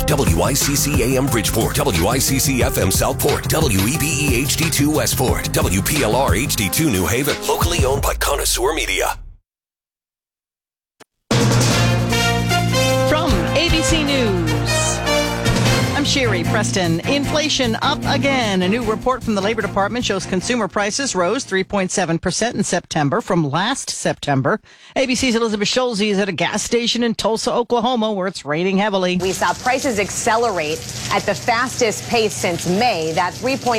WICC AM Bridgeport, WICC FM Southport, WEBE HD2 Westport, WPLR HD2 New Haven. Locally owned by Connoisseur Media. From ABC News, I'm Sherry Preston. Inflation up again. A new report from the Labor Department shows consumer prices rose 3.7% in September from last September. ABC's Elizabeth Schulze is at a gas station in Tulsa, Oklahoma, where it's raining heavily. We saw prices accelerate at the fastest pace since May. That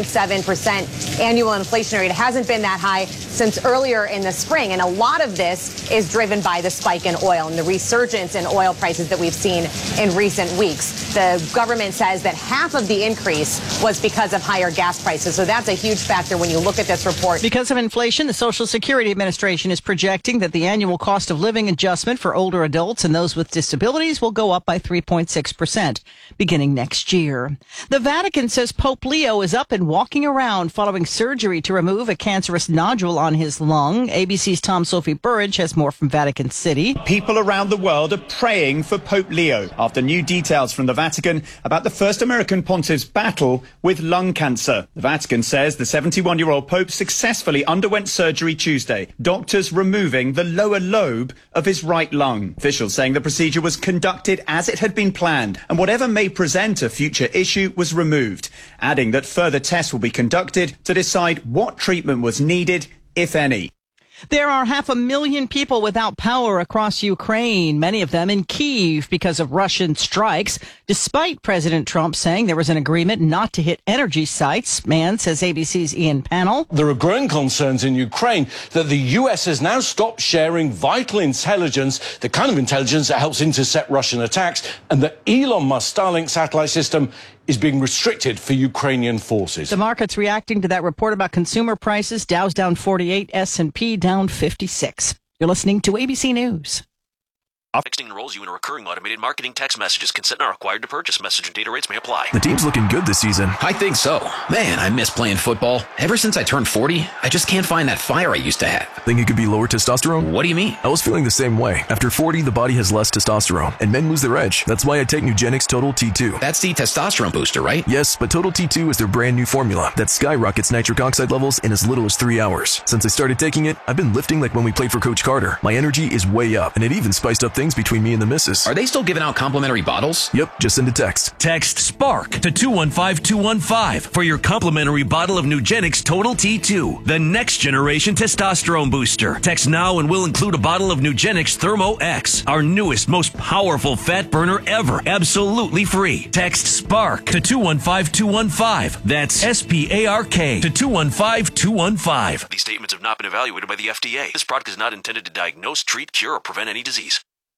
3.7% annual inflation rate hasn't been that high since earlier in the spring. And a lot of this is driven by the spike in oil and the resurgence in oil prices that we've seen in recent weeks. The government says that half of the increase was because of higher gas prices. So that's a huge factor when you look at this report. Because of inflation, the Social Security Administration is projecting that the annual cost of living adjustment for older adults and those with disabilities will go up by 3.6% beginning next year. The Vatican says Pope Leo is up and walking around following surgery to remove a cancerous nodule on his lung. ABC's Tom Sophie Burridge has more from Vatican City. People around the world are praying for Pope Leo after new details from the Vatican about the first American pontiff's battle with lung cancer. The Vatican says the 71-year-old Pope successfully underwent surgery Tuesday, doctors removing the lower lobe of his right lung. Officials saying the procedure was conducted as it had been planned, and whatever may present a future issue was removed, adding that further tests will be conducted to decide what treatment was needed, if any. There are 500,000 people without power across Ukraine, many of them in Kyiv because of Russian strikes, despite President Trump saying there was an agreement not to hit energy sites. Man, says ABC's Ian Pannell. There are growing concerns in Ukraine that the U.S. has now stopped sharing vital intelligence, the kind of intelligence that helps intercept Russian attacks, and that Elon Musk's Starlink satellite system is being restricted for Ukrainian forces. The market's reacting to that report about consumer prices. Dow's down 48, S&P down 56. You're listening to ABC News. Texting enrolls you in a recurring automated marketing text messages. Consent not required to purchase. Message and data rates may apply. The team's looking good this season. I think so. Man, I miss playing football. Ever since I turned 40, I just can't find that fire I used to have. Think it could be lower testosterone? What do you mean? I was feeling the same way. After 40, the body has less testosterone, and men lose their edge. That's why I take Nugenix Total T2. That's the testosterone booster, right? Yes, but Total T2 is their brand new formula that skyrockets nitric oxide levels in as little as 3 hours. Since I started taking it, I've been lifting like when we played for Coach Carter. My energy is way up, and it even spiced up things between me and the missus. Are they still giving out complimentary bottles? Yep, just send a text. Text SPARK to 215-215 for your complimentary bottle of Nugenix Total T2, the next generation testosterone booster. Text now and we'll include a bottle of Nugenix Thermo X, our newest, most powerful fat burner ever, absolutely free. Text SPARK to 215-215. That's SPARK to 215-215. These statements have not been evaluated by the FDA. This product is not intended to diagnose, treat, cure, or prevent any disease.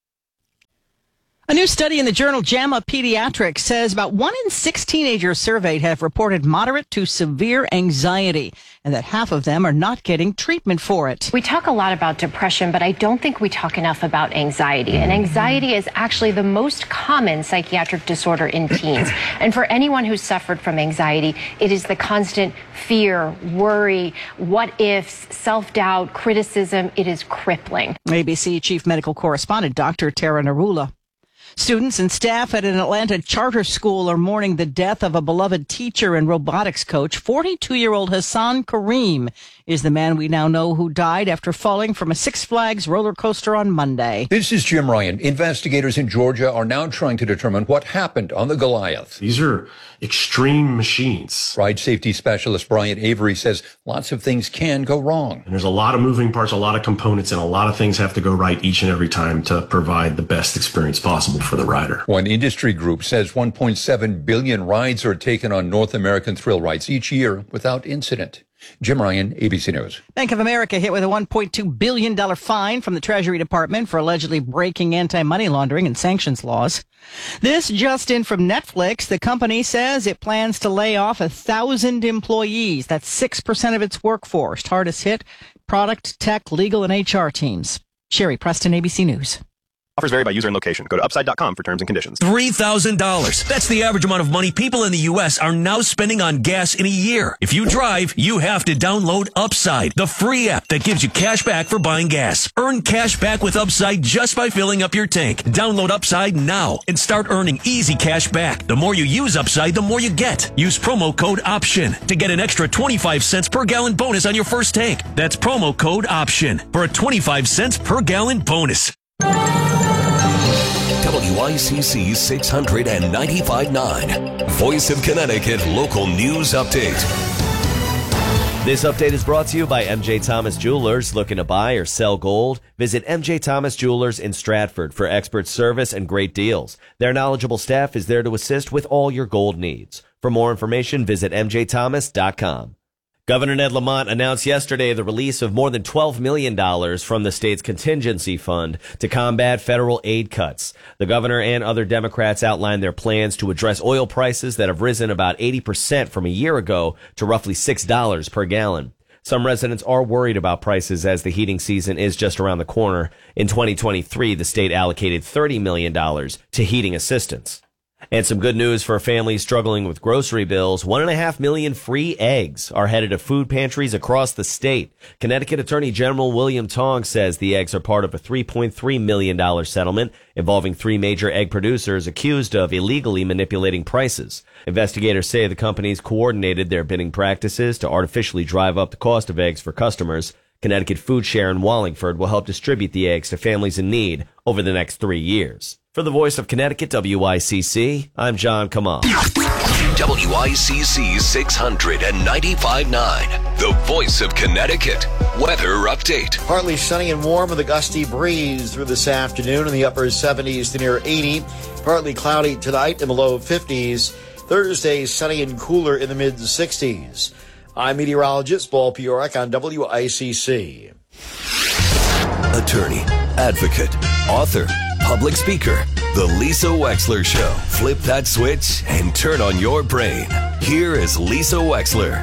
A new study in the journal JAMA Pediatrics says about 1 in 6 teenagers surveyed have reported moderate to severe anxiety, and that half of them are not getting treatment for it. We talk a lot about depression, but I don't think we talk enough about anxiety. And anxiety is actually the most common psychiatric disorder in teens. And for anyone who's suffered from anxiety, it is the constant fear, worry, what ifs, self-doubt, criticism. It is crippling. ABC Chief Medical Correspondent Dr. Tara Narula. Students and staff at an Atlanta charter school are mourning the death of a beloved teacher and robotics coach. 42-year-old Hassan Kareem is the man we now know who died after falling from a Six Flags roller coaster on Monday. This is Jim Ryan. Investigators in Georgia are now trying to determine what happened on the Goliath. These are extreme machines. Ride safety specialist Brian Avery says lots of things can go wrong. And there's a lot of moving parts, a lot of components, and a lot of things have to go right each and every time to provide the best experience possible for the rider. One industry group says 1.7 billion rides are taken on North American thrill rides each year without incident. Jim Ryan, ABC News. Bank of America hit with a $1.2 billion fine from the Treasury Department for allegedly breaking anti-money laundering and sanctions laws. This just in from Netflix. The company says it plans to lay off 1,000 employees. That's 6% of its workforce. Hardest hit, product, tech, legal, and HR teams. Sherry Preston, ABC News. Offers vary by user and location. Go to upside.com for terms and conditions. $3,000. That's the average amount of money people in the U.S. are now spending on gas in a year. If you drive, you have to download Upside, the free app that gives you cash back for buying gas. Earn cash back with Upside just by filling up your tank. Download Upside now and start earning easy cash back. The more you use Upside, the more you get. Use promo code OPTION to get an extra 25 cents per gallon bonus on your first tank. That's promo code OPTION for a 25 cents per gallon bonus. WICC 695.9, Voice of Connecticut Local News Update. This update is brought to you by MJ Thomas Jewelers. Looking to buy or sell gold? Visit MJ Thomas Jewelers in Stratford for expert service and great deals. Their knowledgeable staff is there to assist with all your gold needs. For more information, visit mjthomas.com. Governor Ned Lamont announced yesterday the release of more than $12 million from the state's contingency fund to combat federal aid cuts. The governor and other Democrats outlined their plans to address oil prices that have risen about 80% from a year ago to roughly $6 per gallon. Some residents are worried about prices as the heating season is just around the corner. In 2023, the state allocated $30 million to heating assistance. And some good news for families struggling with grocery bills. 1.5 million free eggs are headed to food pantries across the state. Connecticut Attorney General William Tong says the eggs are part of a $3.3 million settlement involving 3 major egg producers accused of illegally manipulating prices. Investigators say the companies coordinated their bidding practices to artificially drive up the cost of eggs for customers. Connecticut Food Share in Wallingford will help distribute the eggs to families in need over the next 3 years. For the Voice of Connecticut, WICC, I'm John Kamal. WICC 695.9, the Voice of Connecticut. Weather update. Partly sunny and warm with a gusty breeze through this afternoon in the upper 70s to near 80. Partly cloudy tonight in the low 50s. Thursday, sunny and cooler in the mid-60s. I'm meteorologist Paul Piorek on WICC. Attorney, advocate, author, public speaker, The Lisa Wexler Show. Flip that switch and turn on your brain. Here is Lisa Wexler.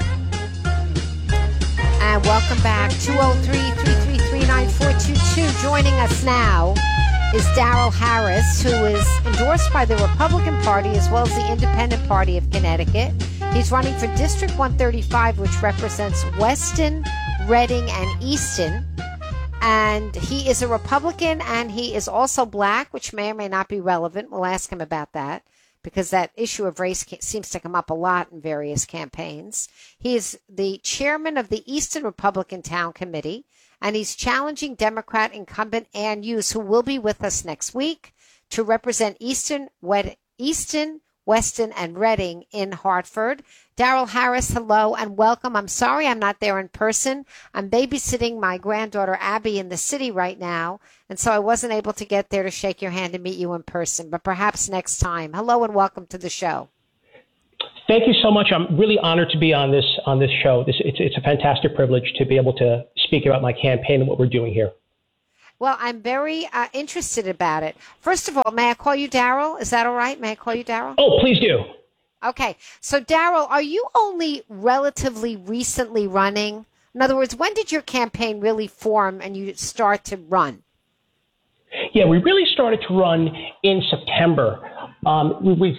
And welcome back. 203-333-9422. Joining us now is Darrell Harris, who is endorsed by the Republican Party as well as the Independent Party of Connecticut. He's running for District 135, which represents Weston, Reading, and Easton. And he is a Republican, and he is also black, which may or may not be relevant. We'll ask him about that, because that issue of race seems to come up a lot in various campaigns. He is the chairman of the Easton Republican Town Committee, and he's challenging Democrat incumbent Ann Hughes, who will be with us next week, to represent Easton, Weston, and Reading in Hartford. Darrell Harris, hello and welcome. I'm sorry I'm not there in person. I'm babysitting my granddaughter Abby in the city right now, and so I wasn't able to get there to shake your hand and meet you in person, but perhaps next time. Hello and welcome to the show. Thank you so much. I'm really honored to be on this show. It's a fantastic privilege to be able to speak about my campaign and what we're doing here. Well, I'm very interested about it. First of all, may I call you Darrell? Is that all right? May I call you Darrell? Oh, please do. Okay. So, Darrell, are you only relatively recently running? In other words, when did your campaign really form and you start to run? Yeah, we really started to run in September. We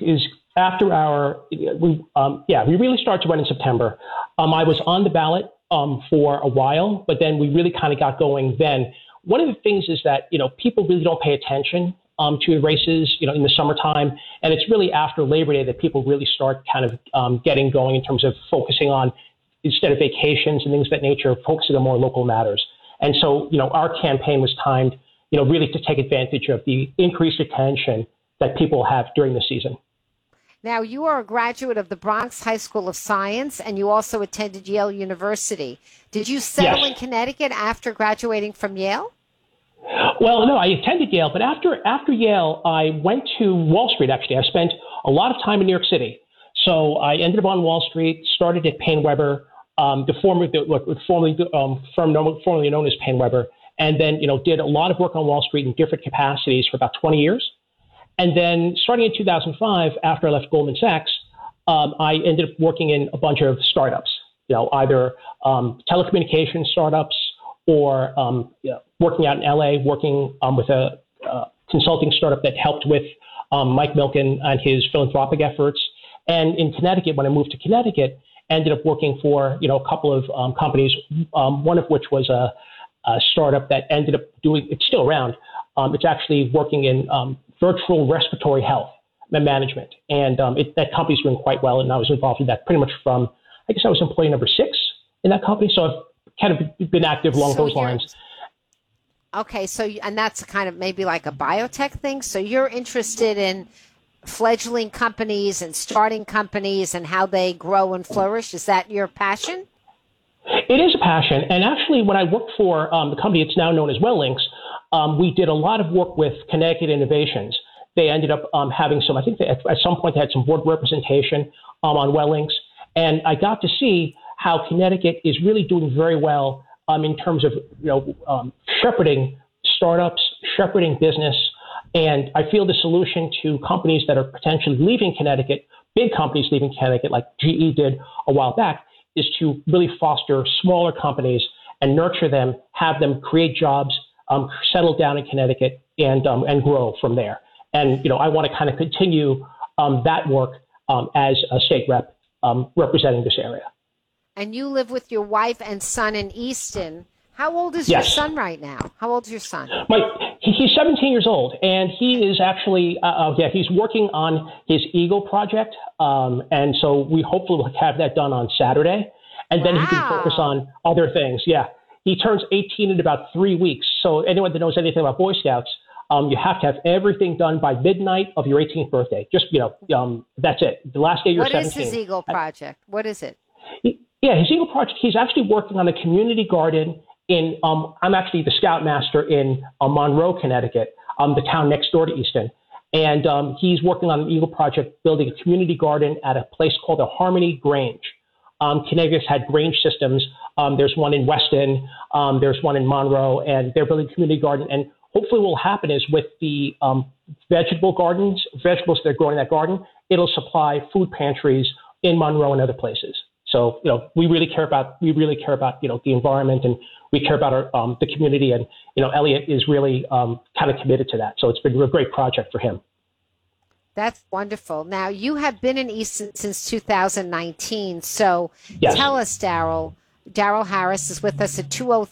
really started to run in September. I was on the ballot for a while, but then we really kind of got going then. One of the things is that, people really don't pay attention to races, in the summertime. And it's really after Labor Day that people really start kind of getting going in terms of focusing on, instead of vacations and things of that nature, focusing on more local matters. And so, our campaign was timed, really to take advantage of the increased attention that people have during the season. Now, you are a graduate of the Bronx High School of Science, and you also attended Yale University. Did you settle in Connecticut after graduating from Yale? Well, no, I attended Yale, but after Yale, I went to Wall Street, actually. I spent a lot of time in New York City. So I ended up on Wall Street, started at Paine Webber, the formerly known as Paine Webber, and then, did a lot of work on Wall Street in different capacities for about 20 years. And then starting in 2005, after I left Goldman Sachs, I ended up working in a bunch of startups, either telecommunications startups or working out in LA, working with a consulting startup that helped with Mike Milken and his philanthropic efforts. And in Connecticut, when I moved to Connecticut, ended up working for, a couple of companies, one of which was a startup that ended up doing, it's still around. It's actually working in virtual respiratory health management. And that company's doing quite well. And I was involved in that pretty much from, I guess I was employee number 6 in that company. So I've kind of been active along those lines. Okay. So, and that's kind of maybe like a biotech thing. So you're interested in fledgling companies and starting companies and how they grow and flourish. Is that your passion? It is a passion. And actually, when I worked for the company, it's now known as WellLinks, we did a lot of work with Connecticut Innovations. They ended up having some, I think at some point they had some board representation on WellLinks. And I got to see how Connecticut is really doing very well in terms of, shepherding startups, shepherding business. And I feel the solution to companies that are potentially leaving Connecticut, big companies leaving Connecticut like GE did a while back, is to really foster smaller companies and nurture them, have them create jobs, settle down in Connecticut, and grow from there. And, I want to kind of continue that work as a state rep representing this area. And you live with your wife and son in Easton. How old is your son right now? How old is your son? He's 17 years old, and he is actually, he's working on his Eagle project. And so we hopefully will have that done on Saturday. And then he can focus on other things. Yeah. He turns 18 in about 3 weeks. So anyone that knows anything about Boy Scouts, you have to have everything done by midnight of your 18th birthday. Just, that's it. The last day you're 17. What is his Eagle project? What is it? His Eagle project, he's actually working on a community garden in, I'm actually the scoutmaster in Monroe, Connecticut, the town next door to Easton. And he's working on an Eagle project, building a community garden at a place called the Harmony Grange. Connecticut's had Grange systems. There's one in Weston. There's one in Monroe, and they're building a community garden. And hopefully what will happen is with the vegetables they're growing in that garden, it'll supply food pantries in Monroe and other places. So, we really care about, the environment, and we care about our, the community. And, Elliot is really kind of committed to that. So it's been a great project for him. That's wonderful. Now, you have been in Easton since 2019. So tell us, Daryl. Daryl Harris is with us at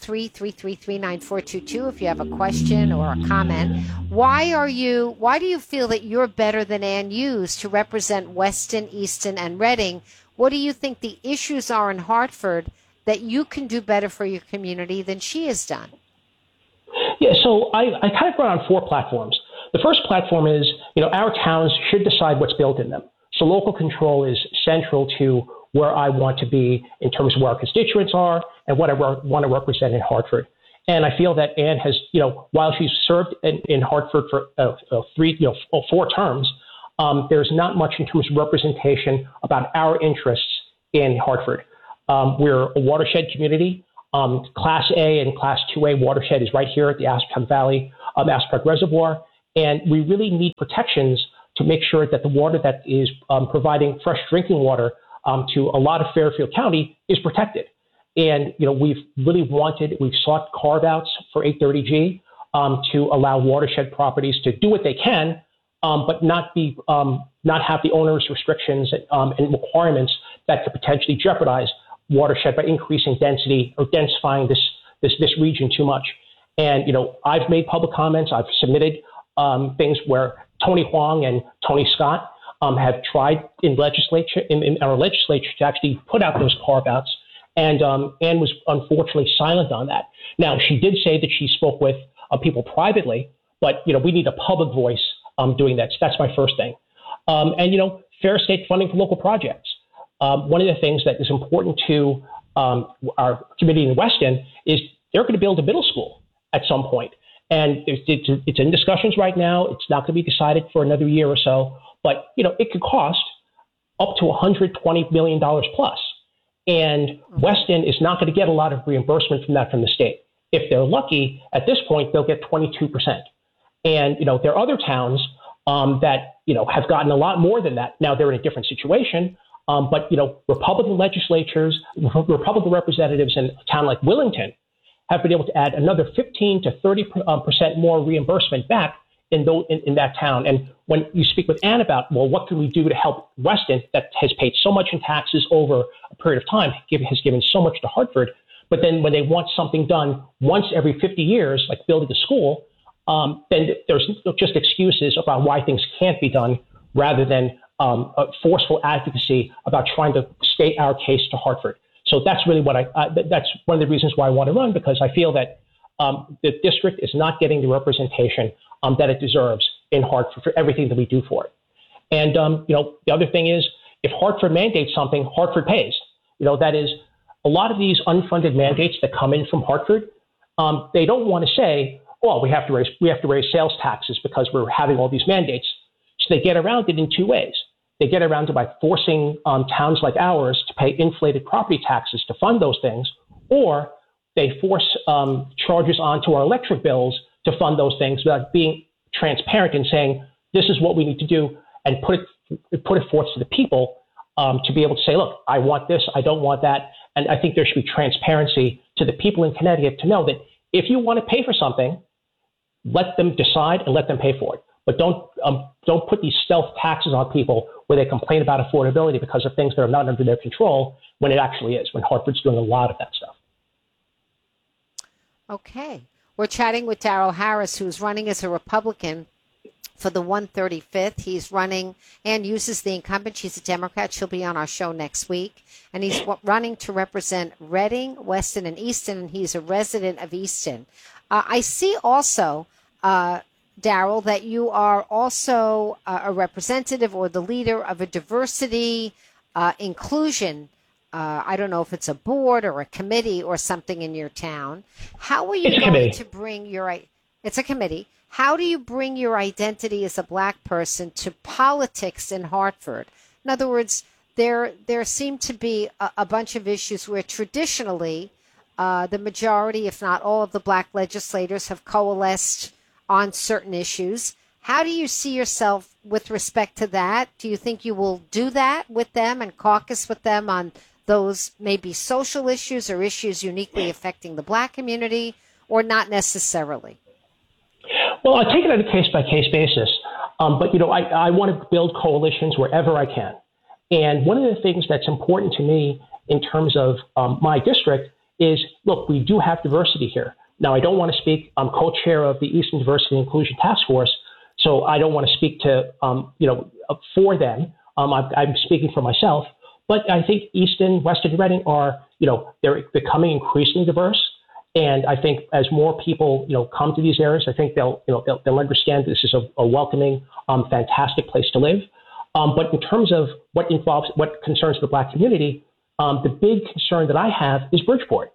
203-333-9422 if you have a question or a comment. Why do you feel that you're better than Ann Hughes to represent Weston, Easton, and Reading? What do you think the issues are in Hartford that you can do better for your community than she has done? Yeah, so I kind of run on 4 platforms. The first platform is, our towns should decide what's built in them. So local control is central to where I want to be in terms of where our constituents are and what I want to represent in Hartford. And I feel that Ann has, while she's served in Hartford for 4 terms, there's not much in terms of representation about our interests in Hartford. We're a watershed community. Class A and Class 2A watershed is right here at the Aspen Valley Aspen Reservoir. And we really need protections to make sure that the water that is providing fresh drinking water to a lot of Fairfield County is protected. And, we've sought carve-outs for 830G to allow watershed properties to do what they can, but not have the onerous restrictions and requirements that could potentially jeopardize watershed by increasing density or densifying this region too much. And, I've made public comments. I've submitted things where Tony Huang and Tony Scott have tried in our legislature to actually put out those carve-outs. And Ann was unfortunately silent on that. Now, she did say that she spoke with people privately, but, we need a public voice doing that. So that's my first thing. And, fair state funding for local projects. One of the things that is important to our community in Weston is they're going to build a middle school at some point. And it's in discussions right now. It's not going to be decided for another year or so. But, it could cost up to $120 million plus. And Weston is not going to get a lot of reimbursement from that from the state. If they're lucky, at this point, they'll get 22%. And, there are other towns that, have gotten a lot more than that. Now they're in a different situation. But, Republican legislatures, Republican representatives in a town like Willington have been able to add another 15 to 30% more reimbursement back in that town. And when you speak with Ann about, well, what can we do to help Weston that has paid so much in taxes over a period of time, has given so much to Hartford, but then when they want something done once every 50 years, like building a school, then there's just excuses about why things can't be done rather than a forceful advocacy about trying to state our case to Hartford. So that's really what that's one of the reasons why I want to run, because I feel that the district is not getting the representation that it deserves in Hartford for everything that we do for it. And, the other thing is, if Hartford mandates something, Hartford pays. That is, a lot of these unfunded mandates that come in from Hartford, they don't want to say, well, we have to raise sales taxes because we're having all these mandates. So they get around it in two ways. They get around it by forcing towns like ours to pay inflated property taxes to fund those things, or they force charges onto our electric bills to fund those things without being transparent and saying, this is what we need to do, and put it forth to the people to be able to say, look, I want this, I don't want that. And I think there should be transparency to the people in Connecticut to know that if you want to pay for something, let them decide and let them pay for it. But don't put these stealth taxes on people where they complain about affordability because of things that are not under their control when it actually is, when Hartford's doing a lot of that stuff. Okay. We're chatting with Darrell Harris, who's running as a Republican for the 135th. He's running and uses the incumbent. She's a Democrat. She'll be on our show next week. And he's running to represent Reading, Weston, and Easton, and he's a resident of Easton. I see also, Darrell, that you are also a representative or the leader of a diversity inclusion. I don't know if it's a board or a committee or something in your town. How are you going to bring it's a committee. How do you bring your identity as a black person to politics in Hartford? In other words, there seem to be a bunch of issues where traditionally the majority, if not all, of the black legislators have coalesced on certain issues. How do you see yourself with respect to that? Do you think you will do that with them and caucus with them on those maybe social issues or issues uniquely affecting the black community, or not necessarily? Well, I take it on a case-by-case basis. But I want to build coalitions wherever I can. And one of the things that's important to me in terms of my district is, look, we do have diversity here. Now, I don't want to speak. I'm co-chair of the Eastern Diversity and Inclusion Task Force, so I don't want to speak to, for them. I'm speaking for myself. But I think Easton, Weston, and Reading are, they're becoming increasingly diverse. And I think as more people, come to these areas, I think they'll understand this is a welcoming, fantastic place to live. But in terms of what concerns the black community, the big concern that I have is Bridgeport.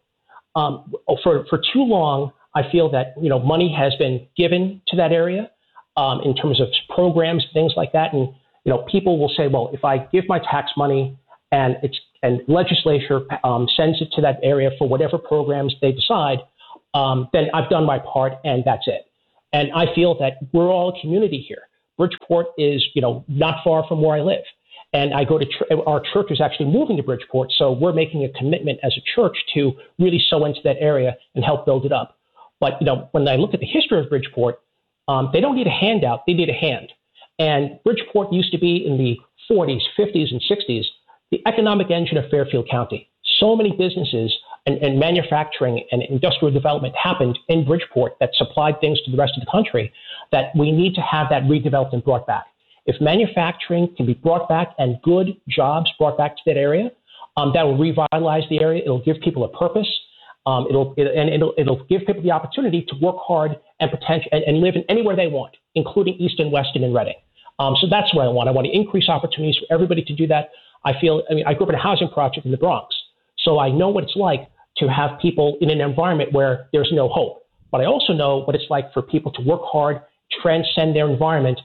For too long, I feel that, money has been given to that area in terms of programs, things like that. And, people will say, well, if I give my tax money and legislature sends it to that area for whatever programs they decide, then I've done my part and that's it. And I feel that we're all a community here. Bridgeport is, not far from where I live. And I go to our church is actually moving to Bridgeport, so we're making a commitment as a church to really sow into that area and help build it up. But when I look at the history of Bridgeport, they don't need a handout; they need a hand. And Bridgeport used to be in the 40s, 50s, and 60s the economic engine of Fairfield County. So many businesses and manufacturing and industrial development happened in Bridgeport that supplied things to the rest of the country that we need to have that redeveloped and brought back. If manufacturing can be brought back and good jobs brought back to that area, that will revitalize the area. It'll give people a purpose. It'll give people the opportunity to work hard and and live in anywhere they want, including Easton, Weston, and Reading. So that's what I want. I want to increase opportunities for everybody to do that. I grew up in a housing project in the Bronx, so I know what it's like to have people in an environment where there's no hope. But I also know what it's like for people to work hard, transcend their environment,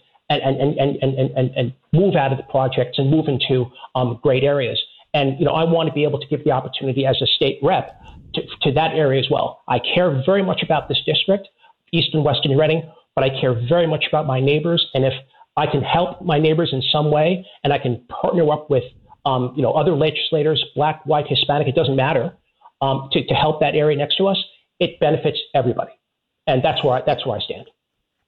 and move out of the projects and move into great areas. And, I want to be able to give the opportunity as a state rep to that area as well. I care very much about this district, Easton, Weston, and Reading, but I care very much about my neighbors. And if I can help my neighbors in some way and I can partner up with, other legislators, black, white, Hispanic, it doesn't matter, to help that area next to us, it benefits everybody. And that's where I stand.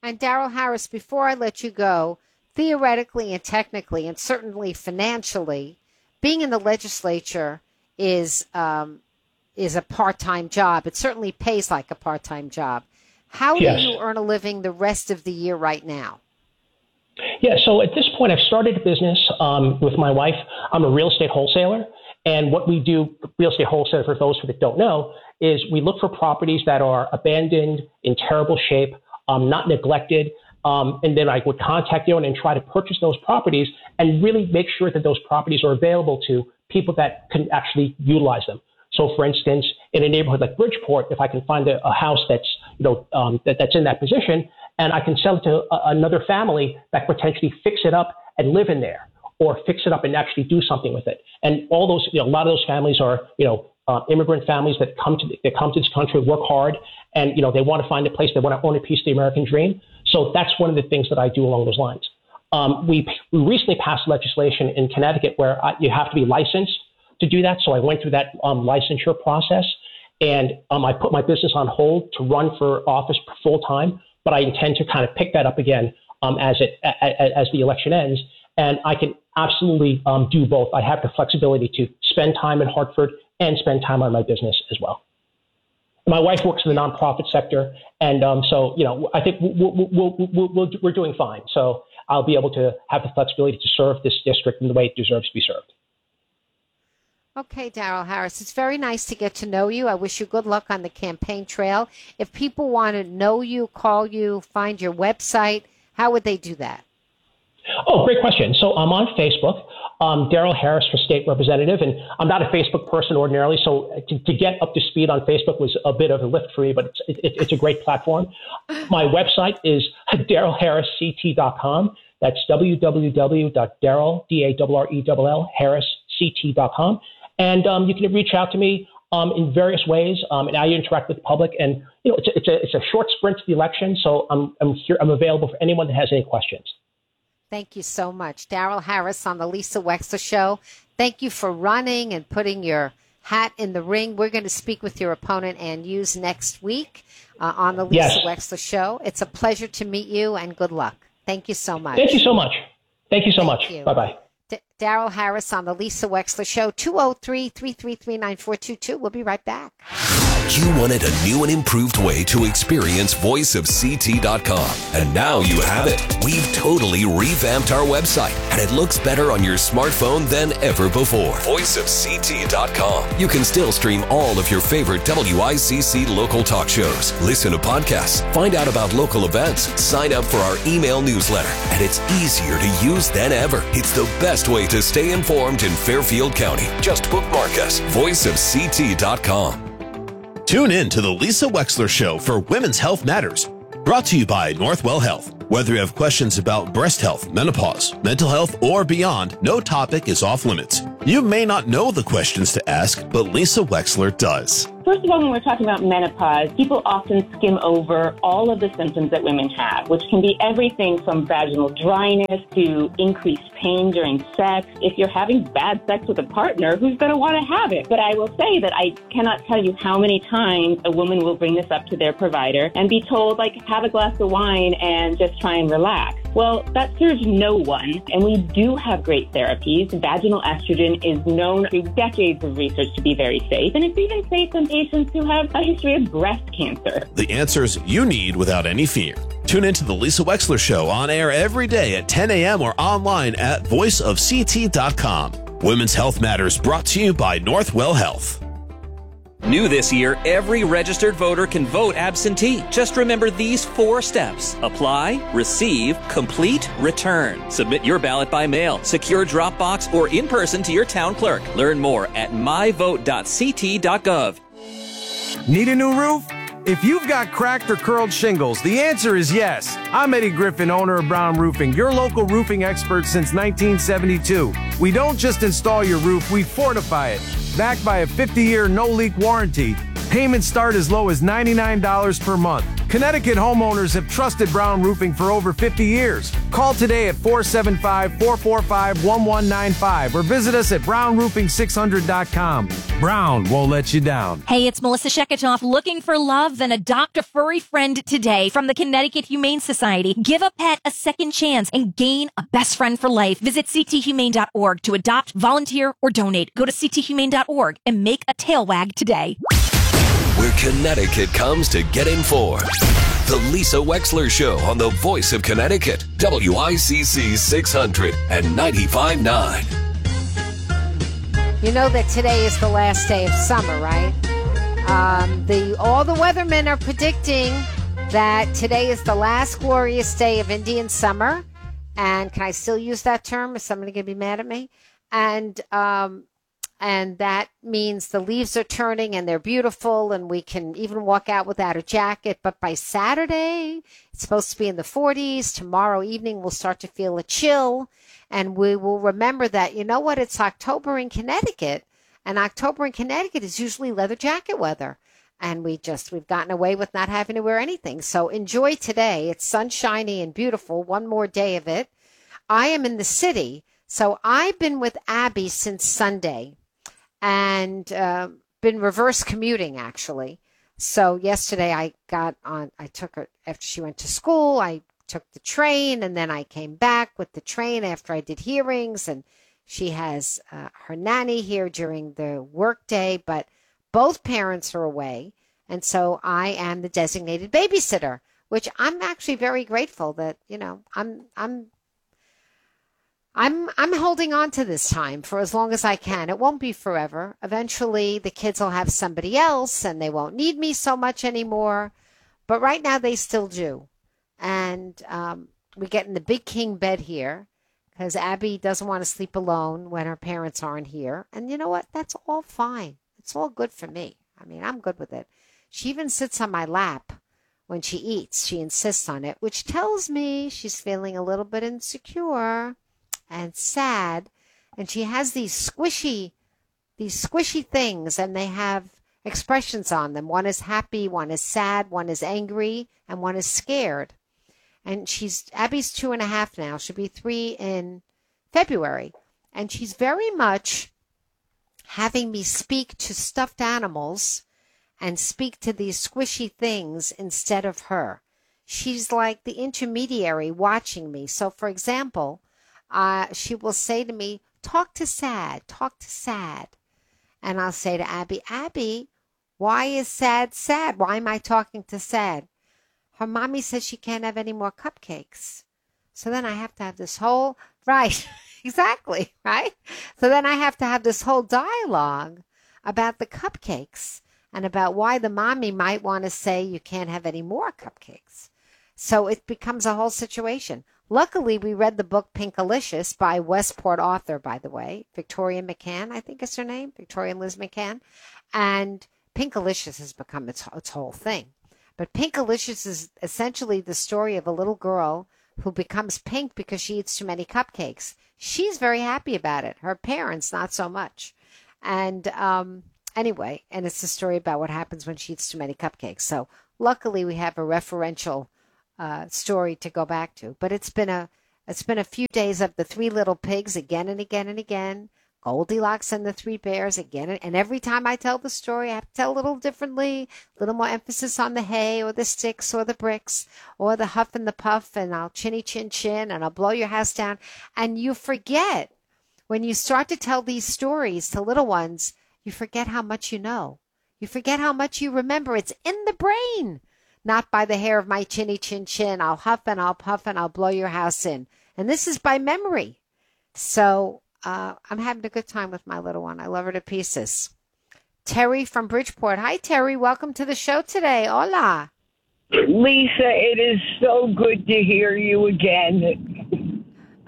And Daryl Harris, before I let you go, theoretically and technically, and certainly financially, being in the legislature is a part-time job. It certainly pays like a part-time job. How do you earn a living the rest of the year right now? Yeah, so at this point, I've started a business with my wife. I'm a real estate wholesaler. And what we do, real estate wholesaler, for those that don't know, is we look for properties that are abandoned, in terrible shape, not neglected. And then I would contact the owner and try to purchase those properties and really make sure that those properties are available to people that can actually utilize them. So, for instance, in a neighborhood like Bridgeport, if I can find a house that's that's in that position, and I can sell it to another family that potentially fix it up and live in there, or fix it up and actually do something with it. And all those, a lot of those families are, immigrant families that come to this country, work hard, and they want to find a place, they want to own a piece of the American dream. So that's one of the things that I do along those lines. We recently passed legislation in Connecticut where you have to be licensed to do that. So I went through that licensure process, and I put my business on hold to run for office full time. But I intend to kind of pick that up again as the election ends. And I can absolutely do both. I have the flexibility to spend time in Hartford and spend time on my business as well. My wife works in the nonprofit sector, and so I think we're doing fine. So I'll be able to have the flexibility to serve this district in the way it deserves to be served. Okay, Daryl Harris, it's very nice to get to know you. I wish you good luck on the campaign trail. If people want to know you, call you, find your website, how would they do that? Oh, great question. So I'm on Facebook, Daryl Harris for state representative, and I'm not a Facebook person ordinarily, so to get up to speed on Facebook was a bit of a lift for me, but it's a great platform. My website is darylharrisct.com. That's www.daryl, D-A-R-R-E-L-L, harrisct.com. And you can reach out to me in various ways, and I interact with the public. And it's a short sprint to the election, so I'm here. I'm available for anyone that has any questions. Thank you so much, Daryl Harris on the Lisa Wexler Show. Thank you for running and putting your hat in the ring. We're going to speak with your opponent and use next week on the Lisa Wexler Show. It's a pleasure to meet you, and good luck. Thank you so much. Thank you so much. Thank you so much. Bye-bye. Daryl Harris on the Lisa Wexler Show, 203-333-9422. We'll be right back. You wanted a new and improved way to experience voiceofct.com, and now you have it. We've totally revamped our website, and it looks better on your smartphone than ever before. Voiceofct.com. You can still stream all of your favorite WICC local talk shows, listen to podcasts, find out about local events, sign up for our email newsletter, and it's easier to use than ever. It's the best way to stay informed in Fairfield County. Just bookmark us, voiceofct.com. Tune in to the Lisa Wexler Show for Women's Health Matters, brought to you by Northwell Health. Whether you have questions about breast health, menopause, mental health, or beyond, no topic is off limits. You may not know the questions to ask, but Lisa Wexler does. First of all, when we're talking about menopause, people often skim over all of the symptoms that women have, which can be everything from vaginal dryness to increased pain during sex. If you're having bad sex with a partner, who's going to want to have it? But I will say that I cannot tell you how many times a woman will bring this up to their provider and be told, have a glass of wine and just try and relax. Well, that serves no one, and we do have great therapies. Vaginal estrogen is known through decades of research to be very safe, and it's even safe in patients who have a history of breast cancer. The answers you need without any fear. Tune into the Lisa Wexler Show on air every day at 10 a.m. or online at voiceofct.com. Women's Health Matters brought to you by Northwell Health. New this year, every registered voter can vote absentee. Just remember these 4 steps. Apply, receive, complete, return. Submit your ballot by mail, secure Dropbox, or in person to your town clerk. Learn more at myvote.ct.gov. Need a new roof? If you've got cracked or curled shingles, the answer is yes. I'm Eddie Griffin, owner of Brown Roofing, your local roofing expert since 1972. We don't just install your roof, we fortify it. Backed by a 50-year no-leak warranty, payments start as low as $99 per month. Connecticut homeowners have trusted Brown Roofing for over 50 years. Call today at 475-445-1195 or visit us at brownroofing600.com. Brown won't let you down. Hey, it's Melissa Sheketoff. Looking for love? Then adopt a furry friend today from the Connecticut Humane Society. Give a pet a second chance and gain a best friend for life. Visit cthumane.org to adopt, volunteer, or donate. Go to cthumane.org and make a tail wag today. Where Connecticut comes to get informed. The Lisa Wexler Show on the Voice of Connecticut, WICC 600 and 95.9. You know that today is the last day of summer, right? All the weathermen are predicting that today is the last glorious day of Indian summer. And can I still use that term? Is somebody going to be mad at me? And that means the leaves are turning and they're beautiful and we can even walk out without a jacket. But by Saturday, it's supposed to be in the 40s. Tomorrow evening, we'll start to feel a chill. And we will remember that, you know what, it's October in Connecticut. And October in Connecticut is usually leather jacket weather. And we've gotten away with not having to wear anything. So enjoy today. It's sunshiny and beautiful. One more day of it. I am in the city. So I've been with Abby since Sunday. And been reverse commuting, actually. So yesterday I took her after she went to school. I took the train, and then I came back with the train after I did hearings. And she has her nanny here during the work day, but both parents are away. And so I am the designated babysitter, which I'm actually very grateful that, you know, I'm holding on to this time for as long as I can. It won't be forever. Eventually, the kids will have somebody else, and they won't need me so much anymore. But right now, they still do. And we get in the big king bed here because Abby doesn't want to sleep alone when her parents aren't here. And you know what? That's all fine. It's all good for me. I mean, I'm good with it. She even sits on my lap when she eats. She insists on it, which tells me she's feeling a little bit insecure and sad, and she has these squishy things, and they have expressions on them. One is happy, one is sad, one is angry, and one is scared. And Abby's 2.5 now. She'll be 3 in February, and she's very much having me speak to stuffed animals and speak to these squishy things instead of her. She's like the intermediary watching me. So, for example, she will say to me, talk to sad. And I'll say to Abby, why is sad sad? Why am I talking to sad? Her mommy says she can't have any more cupcakes. So then I have to have this whole, right, exactly, right? So then I have to have this whole dialogue about the cupcakes and about why the mommy might want to say you can't have any more cupcakes. So it becomes a whole situation. Luckily, we read the book Pinkalicious by Westport author, by the way, Victoria McCann, I think is her name, Victoria Liz McCann. And Pinkalicious has become its whole thing. But Pinkalicious is essentially the story of a little girl who becomes pink because she eats too many cupcakes. She's very happy about it. Her parents, not so much. And anyway, and it's a story about what happens when she eats too many cupcakes. So luckily, we have a referential story to go back to. But it's been a few days of the 3 little pigs again and again and again. Goldilocks and the 3 bears again. And every time I tell the story, I have to tell a little differently, a little more emphasis on the hay or the sticks or the bricks or the huff and the puff, and I'll chinny chin chin and I'll blow your house down. And you forget, when you start to tell these stories to little ones, you forget how much you know. You forget how much you remember. It's in the brain. Not by the hair of my chinny chin chin. I'll huff and I'll puff and I'll blow your house in. And this is by memory. So I'm having a good time with my little one. I love her to pieces. Terry from Bridgeport. Hi, Terry. Welcome to the show today. Hola. Lisa, it is so good to hear you again.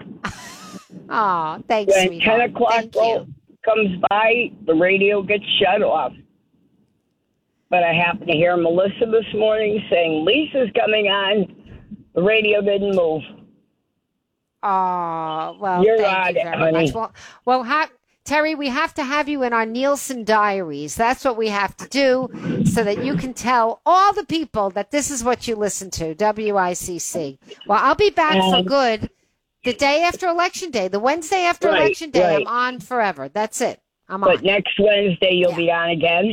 Oh, thanks, when sweetheart. 10 o'clock comes by, the radio gets shut off. But I happened to hear Melissa this morning saying, Lisa's coming on. The radio didn't move. Oh, well, You're thank you very much. Well, Terry, we have to have you in our Nielsen diaries. That's what we have to do so that you can tell all the people that this is what you listen to, WICC. Well, I'll be back for good the day after Election Day. The Wednesday after Election Day, I'm on forever. That's it. I'm on. But next Wednesday, you'll be on again?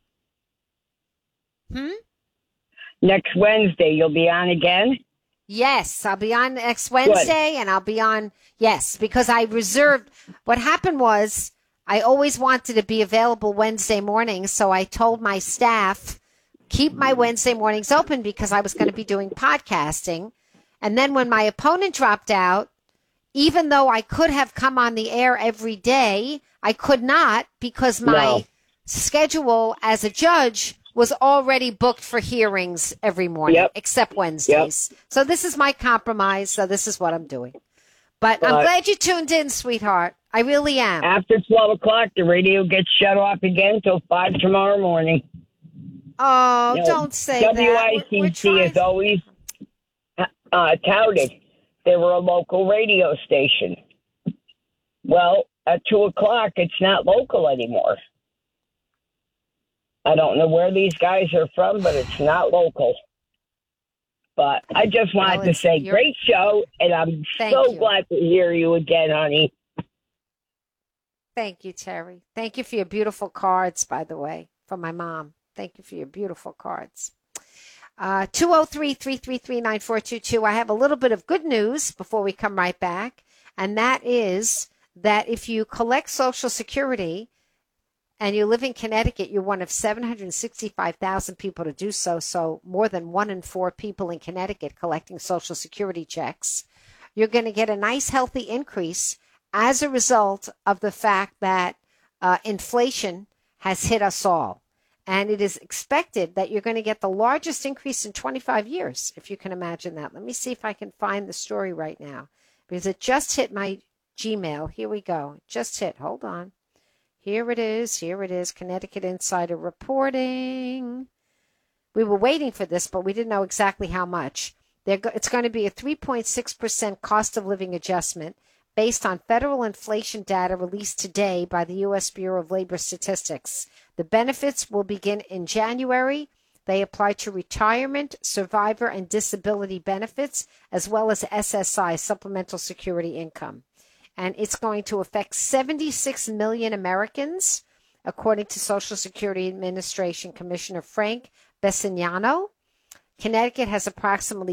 Next Wednesday, you'll be on again? Yes, I'll be on next Wednesday, and I'll be on, because I reserved. What happened was I always wanted to be available Wednesday mornings, so I told my staff, keep my Wednesday mornings open because I was going to be doing podcasting. And then when my opponent dropped out, even though I could have come on the air every day, I could not because my schedule as a judge was already booked for hearings every morning, except Wednesdays. So this is my compromise. So this is what I'm doing. But I'm glad you tuned in, sweetheart. I really am. After 12 o'clock, the radio gets shut off again till 5 tomorrow morning. Oh, don't say that. WICC is always touted. They were a local radio station. Well, at 2 o'clock, it's not local anymore. I don't know where these guys are from, but it's not local. But I just wanted to say, great show, and I'm so glad to hear you again, honey. Thank you, Terry. Thank you for your beautiful cards, by the way, from my mom. Thank you for your beautiful cards. 203-333-9422. I have a little bit of good news before we come right back, and that is that if you collect Social Security and you live in Connecticut, you're one of 765,000 people to do so. So more than 1 in 4 people in Connecticut collecting Social Security checks. You're going to get a nice, healthy increase as a result of the fact that inflation has hit us all. And it is expected that you're going to get the largest increase in 25 years, if you can imagine that. Let me see if I can find the story right now, because it just hit my Gmail. Here we go. It just hit. Hold on. Here it is. Connecticut Insider reporting. We were waiting for this, but we didn't know exactly how much. It's going to be a 3.6% cost of living adjustment based on federal inflation data released today by the U.S. Bureau of Labor Statistics. The benefits will begin in January. They apply to retirement, survivor, and disability benefits, as well as SSI, supplemental security income. And it's going to affect 76 million Americans, according to Social Security Administration Commissioner Frank Bessignano. Connecticut has approximately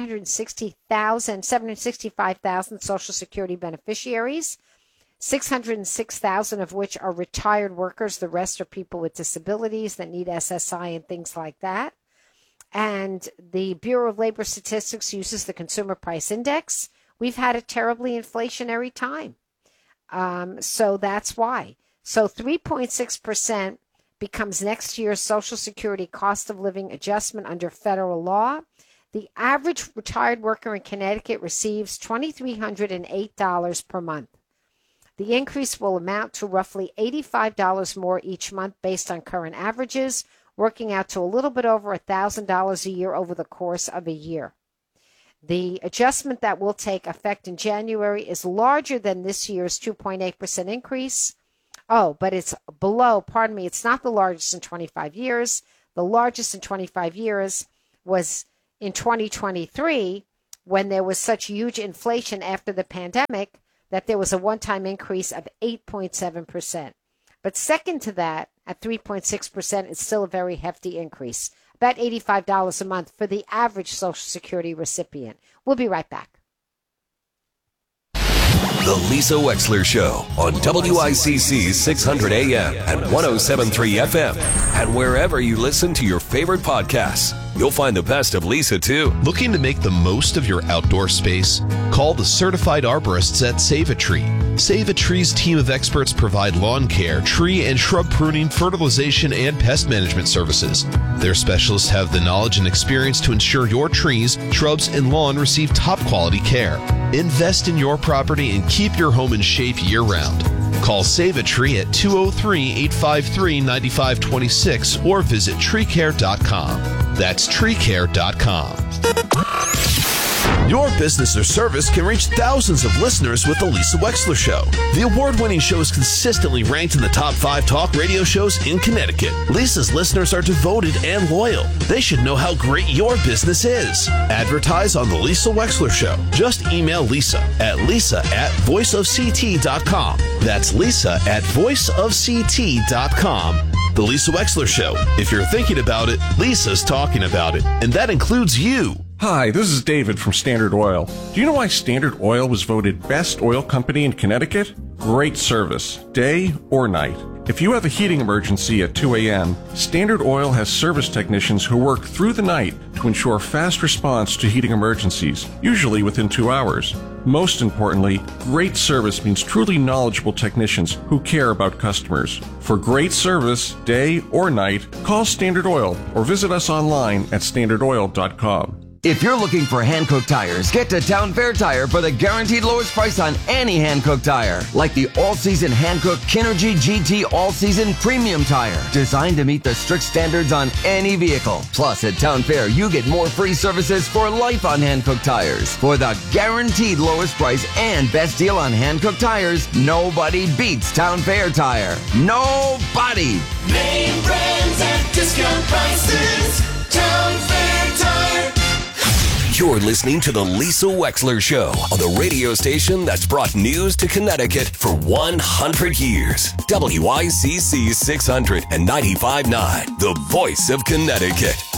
765,000 Social Security beneficiaries, 606,000 of which are retired workers. The rest are people with disabilities that need SSI and things like that. And the Bureau of Labor Statistics uses the Consumer Price Index. We've had a terribly inflationary time. So that's why. So 3.6% becomes next year's Social Security cost of living adjustment under federal law. The average retired worker in Connecticut receives $2,308 per month. The increase will amount to roughly $85 more each month based on current averages, working out to a little bit over $1,000 a year over the course of a year. The adjustment that will take effect in January is larger than this year's 2.8% increase. Oh, but it's below, it's not the largest in 25 years. The largest in 25 years was in 2023 when there was such huge inflation after the pandemic that there was a one-time increase of 8.7%. But second to that, at 3.6%, it's still a very hefty increase. About $85 a month for the average Social Security recipient. We'll be right back. The Lisa Wexler Show on WICC 600 AM and 107.3 FM. And wherever you listen to your favorite podcasts, you'll find the best of Lisa, too. Looking to make the most of your outdoor space? Call the certified arborists at Save a Tree. Save a Tree's team of experts provide lawn care, tree and shrub pruning, fertilization, and pest management services. Their specialists have the knowledge and experience to ensure your trees, shrubs, and lawn receive top quality care. Invest in your property and keep your home in shape year-round. Call Save a Tree at 203-853-9526 or visit treecare.com. That's treecare.com. Your business or service can reach thousands of listeners with The Lisa Wexler Show. The award-winning show is consistently ranked in the top 5 talk radio shows in Connecticut. Lisa's listeners are devoted and loyal. They should know how great your business is. Advertise on The Lisa Wexler Show. Just email Lisa at voiceofct.com. That's Lisa at voiceofct.com. The Lisa Wexler Show. If you're thinking about it, Lisa's talking about it. And that includes you. Hi, this is David from Standard Oil. Do you know why Standard Oil was voted best oil company in Connecticut? Great service, day or night. If you have a heating emergency at 2 a.m., Standard Oil has service technicians who work through the night to ensure fast response to heating emergencies, usually within 2 hours. Most importantly, great service means truly knowledgeable technicians who care about customers. For great service, day or night, call Standard Oil or visit us online at standardoil.com. If you're looking for Hankook tires, get to Town Fair Tire for the guaranteed lowest price on any Hankook tire. Like the all-season Hankook Kinergy GT All-Season Premium Tire, designed to meet the strict standards on any vehicle. Plus, at Town Fair, you get more free services for life on Hankook tires. For the guaranteed lowest price and best deal on Hankook tires, nobody beats Town Fair Tire. Nobody! Name brands at discount prices. Town Fair Tire. You're listening to The Lisa Wexler Show on the radio station that's brought news to Connecticut for 100 years. WICC 600 and 95.9, the voice of Connecticut.